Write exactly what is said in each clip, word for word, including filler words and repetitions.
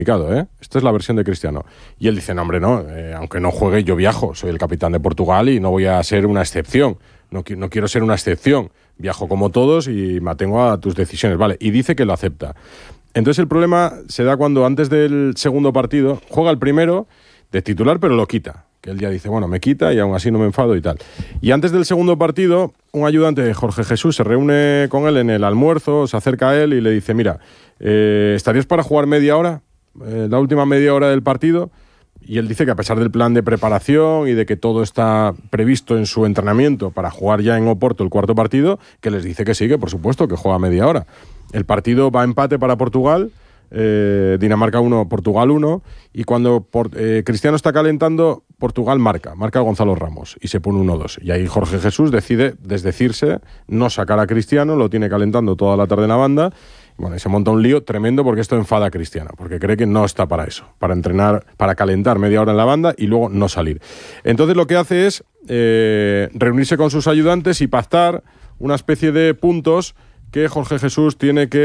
¿eh? Esta es la versión de Cristiano. Y él dice, no, hombre, no, eh, aunque no juegue, yo viajo, soy el capitán de Portugal y no voy a ser una excepción. No, no quiero ser una excepción. Viajo como todos y me atengo a tus decisiones. Vale, y dice que lo acepta. Entonces el problema se da cuando antes del segundo partido juega el primero de titular, pero lo quita. Que él ya dice, bueno, me quita y aún así no me enfado y tal. Y antes del segundo partido, un ayudante de Jorge Jesús se reúne con él en el almuerzo, se acerca a él y le dice, mira, eh, ¿estarías para jugar media hora? Eh, la última media hora del partido. Y él dice que a pesar del plan de preparación y de que todo está previsto en su entrenamiento para jugar ya en Oporto el cuarto partido, que les dice que sí, que por supuesto, que juega media hora. El partido va a empate para Portugal, eh, Dinamarca uno, Portugal uno, y cuando por, eh, Cristiano está calentando, Portugal marca, marca a Gonzalo Ramos y se pone uno dos. Y ahí Jorge Jesús decide desdecirse, no sacar a Cristiano, lo tiene calentando toda la tarde en la banda. Bueno, y se monta un lío tremendo porque esto enfada a Cristiano, porque cree que no está para eso, para entrenar, para calentar media hora en la banda y luego no salir. Entonces lo que hace es eh, reunirse con sus ayudantes y pactar una especie de puntos que Jorge Jesús tiene que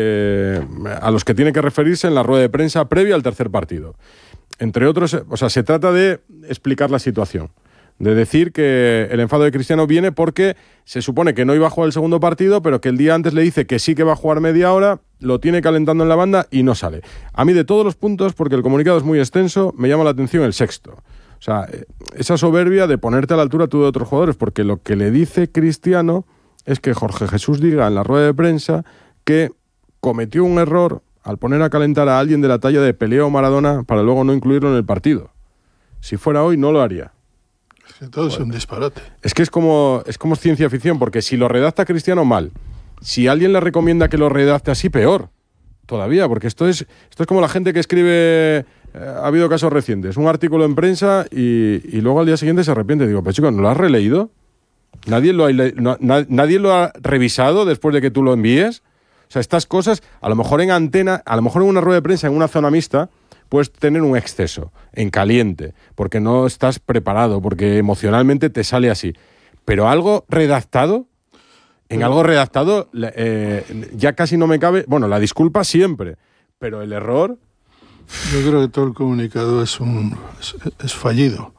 eh, a los que tiene que referirse en la rueda de prensa previa al tercer partido. Entre otros, o sea, se trata de explicar la situación. De decir que el enfado de Cristiano viene porque se supone que no iba a jugar el segundo partido, pero que el día antes le dice que sí que va a jugar media hora, lo tiene calentando en la banda y no sale. A mí de todos los puntos, porque el comunicado es muy extenso, me llama la atención el sexto. O sea, esa soberbia de ponerte a la altura tú de otros jugadores, porque lo que le dice Cristiano es que Jorge Jesús diga en la rueda de prensa que cometió un error al poner a calentar a alguien de la talla de Pelé o Maradona para luego no incluirlo en el partido. Si fuera hoy, no lo haría. Es que todo es un disparate. Es que es como, es como ciencia ficción, porque si lo redacta Cristiano, mal. Si alguien le recomienda que lo redacte así, peor. Todavía, porque esto es, esto es como la gente que escribe... Eh, ha habido casos recientes, un artículo en prensa y, y luego al día siguiente se arrepiente. Digo, pero chico, ¿no lo has releído? ¿Nadie lo ha, no, na, ¿Nadie lo ha revisado después de que tú lo envíes? O sea, estas cosas, a lo mejor en antena, a lo mejor en una rueda de prensa, en una zona mixta, puedes tener un exceso, en caliente, porque no estás preparado, porque emocionalmente te sale así. Pero algo redactado, en algo redactado, eh, ya casi no me cabe... Bueno, la disculpa siempre, pero el error... Yo creo que todo el comunicado es, un, es, es fallido.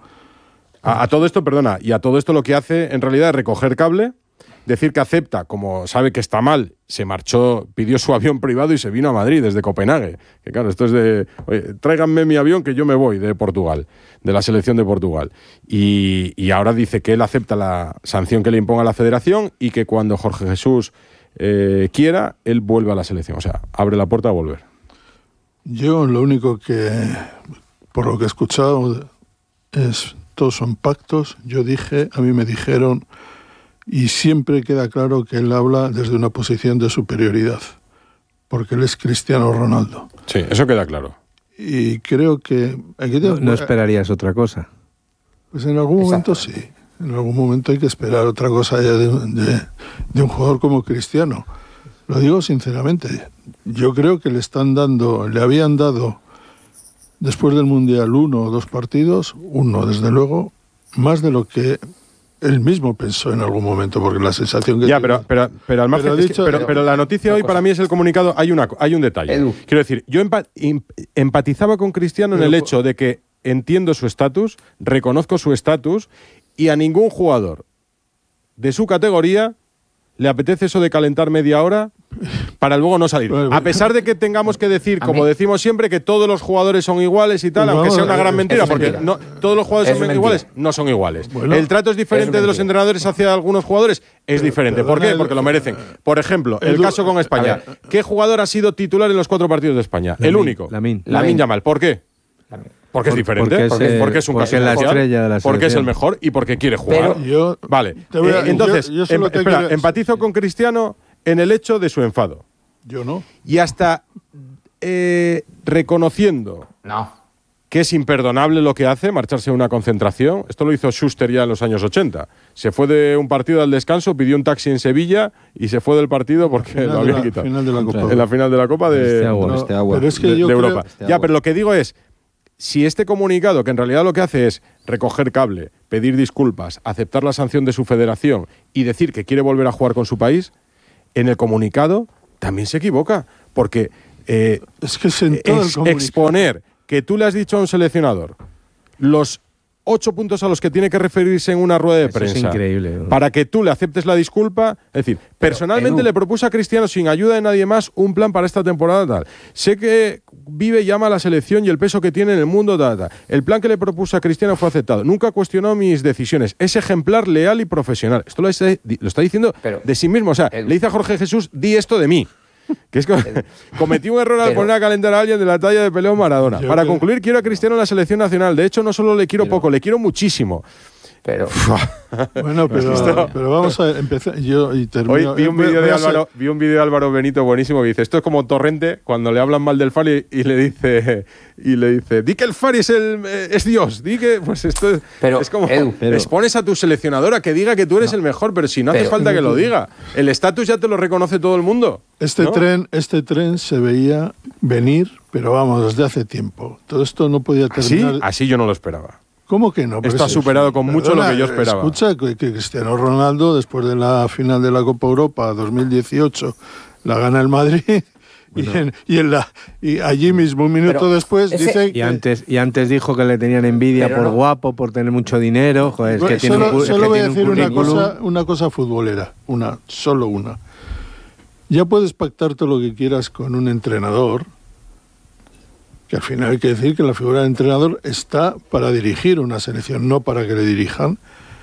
A, a todo esto, perdona, y a todo esto lo que hace en realidad es recoger cable, decir que acepta, como sabe que está mal, se marchó, pidió su avión privado y se vino a Madrid desde Copenhague. Que claro, esto es de, oye, tráiganme mi avión que yo me voy de Portugal, de la selección de Portugal. Y, y ahora dice que él acepta la sanción que le imponga la federación y que cuando Jorge Jesús eh, quiera, él vuelve a la selección. O sea, abre la puerta a volver. Yo lo único que, por lo que he escuchado, es todos son pactos. Yo dije, a mí me dijeron... Y siempre queda claro que él habla desde una posición de superioridad, porque él es Cristiano Ronaldo. Sí, eso queda claro. Y creo que... Aquí te... no, no esperarías otra cosa. Pues en algún momento sí. En algún momento hay que esperar otra cosa ya de, de, de un jugador como Cristiano. Lo digo sinceramente. Yo creo que le están dando, le habían dado, después del Mundial, uno o dos partidos, uno desde luego, más de lo que... Él mismo pensó en algún momento, porque la sensación que... Ya, pero, pero, pero al margen... Pero, dicho, que, pero, pero la noticia hoy cosa. Para mí es el comunicado. Hay, una, hay un detalle. Edu. Quiero decir, yo empa, em, empatizaba con Cristiano pero, en el hecho de que entiendo su estatus, reconozco su estatus, y a ningún jugador de su categoría le apetece eso de calentar media hora para luego no salir. A pesar de que tengamos que decir, como decimos siempre, que todos los jugadores son iguales y tal, pues aunque sea una gran mentira, porque no, todos los jugadores son iguales, no son iguales. Bueno, el trato es diferente es de los entrenadores hacia algunos jugadores, es diferente. ¿Por qué? Porque lo merecen. Por ejemplo, el caso con España. ¿Qué jugador ha sido titular en los cuatro partidos de España? El único. Lamine. Lamine Yamal. ¿Por qué? Porque es diferente, porque es, porque, eh, porque es un porque caso es la especial, estrella de la porque es el mejor y porque quiere jugar. Pero yo, vale, a, eh, entonces, yo, yo em, espera, quiero... empatizo con Cristiano en el hecho de su enfado. Yo no. Y hasta eh, reconociendo no. que es imperdonable lo que hace, marcharse a una concentración. Esto lo hizo Schuster ya en los años ochenta. Se fue de un partido al descanso, pidió un taxi en Sevilla y se fue del partido porque lo habían quitado. Final de la Copa. En la final de la Copa de, este agua, no, este agua. Pero es que de, yo de creo, Europa. este ya, agua. pero lo que digo es, si este comunicado, que en realidad lo que hace es recoger cable, pedir disculpas, aceptar la sanción de su federación y decir que quiere volver a jugar con su país, en el comunicado también se equivoca, porque eh, es que es en todo ex, el exponer que tú le has dicho a un seleccionador los ocho puntos a los que tiene que referirse en una rueda de Eso prensa es increíble, ¿no? para que tú le aceptes la disculpa. Es decir, Pero, personalmente Edu, le propuse a Cristiano, sin ayuda de nadie más, un plan para esta temporada tal. Sé que vive y ama a la selección y el peso que tiene en el mundo tal, tal. El plan que le propuse a Cristiano fue aceptado. Nunca cuestionó mis decisiones. Es ejemplar, leal y profesional. Esto lo, es, lo está diciendo Pero, de sí mismo. O sea, Edu, le dice a Jorge Jesús, di esto de mí. Que es que cometí un error al pero, poner a calentar a alguien de la talla de Pelé o Maradona. Para creo, concluir, quiero a Cristiano en la selección nacional. De hecho, no solo le quiero pero, poco, le quiero muchísimo. Pero, bueno, pero, pero vamos a empezar. Yo y termino. Hoy vi un Voy- vídeo voy de a Álvaro, ser- vi un vídeo de Álvaro Benito buenísimo que dice, esto es como Torrente cuando le hablan mal del Fari y le dice y le dice, di que el Fari es el eh, es Dios, di que pues esto es, Pero, es como Edu, pero- expones a tu seleccionadora que diga que tú eres el mejor, pero si no hace pero- falta que lo diga. El estatus ya te lo reconoce todo el mundo. Este ¿no? tren, este tren se veía venir, pero vamos, desde hace tiempo. Todo esto no podía Así, terminar. así yo no lo esperaba. ¿Cómo que no? Pero Esto ha si- superado con mucho lo que yo esperaba. Escucha, que, que Cristiano Ronaldo, después de la final de la Copa Europa dos mil dieciocho, la gana el Madrid. Y, en, y, en la, y allí mismo, un minuto Pero después, ese- dice Y que- antes, y antes dijo que le tenían envidia Pero por no. guapo, por tener mucho dinero. Joder, es que Bueno, tiene solo, un, cu- es solo que voy a tiene un decir una currículum. cosa, una cosa futbolera, una, solo una. Ya puedes pactar todo lo que quieras con un entrenador, que al final hay que decir que la figura del entrenador está para dirigir una selección, no para que le dirijan.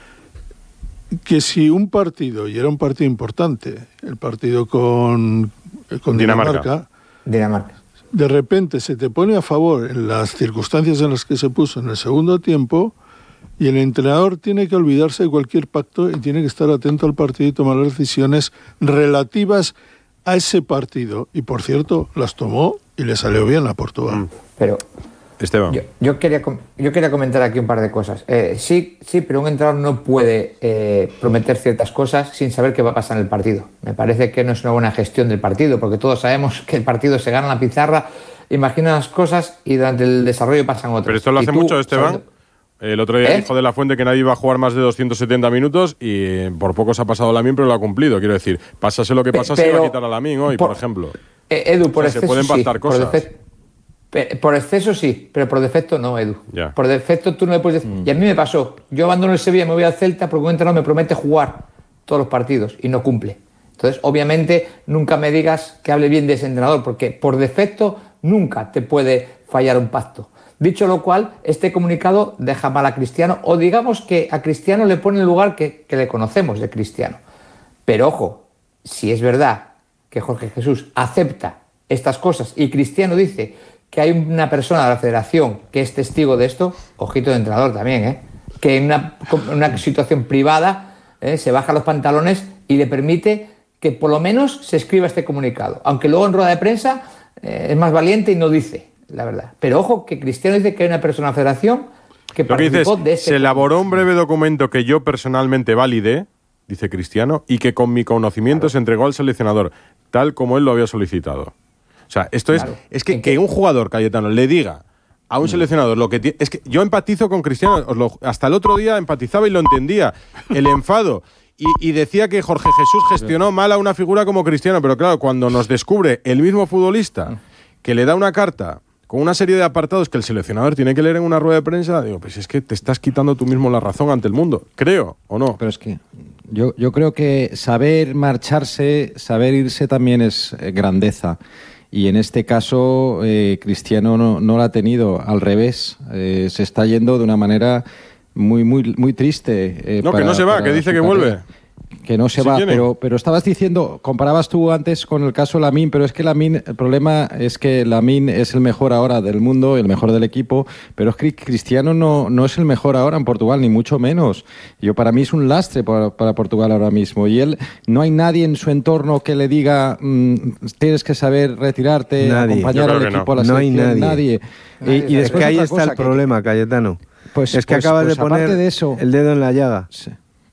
Que si un partido, y era un partido importante, el partido con, con Dinamarca. Dinamarca, Dinamarca. de repente se te pone a favor en las circunstancias en las que se puso en el segundo tiempo, y el entrenador tiene que olvidarse de cualquier pacto y tiene que estar atento al partido y tomar las decisiones relativas a ese partido. Y por cierto, las tomó y le salió bien a Portugal. Pero Esteban. yo, yo, quería, com- yo quería comentar aquí un par de cosas. Eh, sí, sí, pero un entrenador no puede eh, prometer ciertas cosas sin saber qué va a pasar en el partido. Me parece que no es una buena gestión del partido, porque todos sabemos que el partido se gana en la pizarra, imagina las cosas y durante el desarrollo pasan otras. Pero esto lo Y hace tú, mucho, Esteban. sabiendo- El otro día ¿Eh? dijo de la Fuente que nadie iba a jugar más de doscientos setenta minutos y eh, por poco se ha pasado Lamine, pero lo ha cumplido. Quiero decir, pásase lo que Pe- pasa, se iba a pero quitar a Lamine hoy, por, por- ejemplo. Eh, Edu, por O sea, se exceso pueden sí, pactar por, cosas. defe- pe- por exceso sí, pero por defecto no, Edu. Ya. Por defecto tú no le puedes decir. Y a mí me pasó. Yo abandono el Sevilla, me voy al Celta porque un entrenador me promete jugar todos los partidos y no cumple. Entonces, obviamente, nunca me digas que hable bien de ese entrenador, porque por defecto nunca te puede fallar un pacto. Dicho lo cual, este comunicado deja mal a Cristiano, o digamos que a Cristiano le pone el lugar que, que le conocemos de Cristiano. Pero ojo, si es verdad que Jorge Jesús acepta estas cosas y Cristiano dice que hay una persona de la federación que es testigo de esto, ojito de entrenador también, ¿eh? Que en una, una situación privada ¿eh? se baja los pantalones y le permite que por lo menos se escriba este comunicado. Aunque luego en rueda de prensa eh, es más valiente y no dice la verdad. Pero ojo que Cristiano dice que hay una persona de la federación que Lo que dices, participó de este se elaboró un breve documento que yo personalmente validé, dice Cristiano, y que con mi conocimiento se entregó al seleccionador, tal como él lo había solicitado. O sea, esto Claro. es, es que, ¿En que qué? un jugador, Cayetano, le diga a un seleccionador lo que tiene... Es que yo empatizo con Cristiano, os lo- hasta el otro día empatizaba y lo entendía, el enfado. Y, y decía que Jorge Jesús gestionó mal a una figura como Cristiano, pero claro, cuando nos descubre el mismo futbolista que le da una carta con una serie de apartados que el seleccionador tiene que leer en una rueda de prensa, digo, pues es que te estás quitando tú mismo la razón ante el mundo, creo, ¿o no? Pero es que yo, yo creo que saber marcharse, saber irse también es eh, grandeza. Y en este caso, eh, Cristiano no, no la ha tenido, al revés. Eh, se está yendo de una manera muy, muy, muy triste. eh, No, que para- no se va, para que dice su que carrera. vuelve. Que no se Sí va, tiene. pero, pero estabas diciendo, comparabas tú antes con el caso Lamine, pero es que Lamine, el problema es que Lamine es el mejor ahora del mundo, el mejor del equipo, pero es que Cristiano no, no es el mejor ahora en Portugal, ni mucho menos. Yo para mí es un lastre para, para Portugal ahora mismo. Y él, no hay nadie en su entorno que le diga, mm, tienes que saber retirarte, Nadie. acompañar Yo al creo que equipo no. a la No hay selección, nadie. nadie. Y, y Es después que ahí otra está cosa el que- problema, Cayetano. Pues- es que pues- acabas pues de poner aparte de eso- el dedo en la llaga. Sí.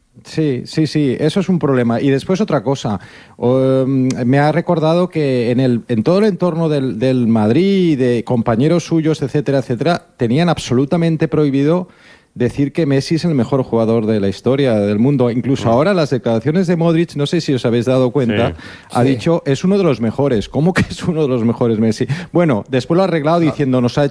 Sí, sí, sí, eso es un problema. Y después otra cosa, um, me ha recordado que en, el, en todo el entorno del, del Madrid, de compañeros suyos, etcétera, etcétera, tenían absolutamente prohibido decir que Messi es el mejor jugador de la historia del mundo. Incluso mm. ahora las declaraciones de Modric, no sé si os habéis dado cuenta, sí. ha sí. dicho, es uno de los mejores. ¿Cómo que es uno de los mejores Messi? Bueno, después lo ha arreglado diciendo, nos ha